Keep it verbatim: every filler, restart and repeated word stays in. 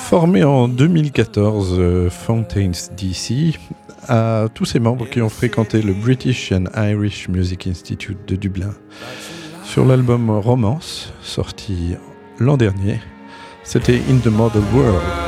Formé en deux mille quatorze, euh, Fountains D C a tous ses membres qui ont fréquenté le British and Irish Music Institute de Dublin. Sur l'album Romance, sorti l'an dernier, c'était In the Model World.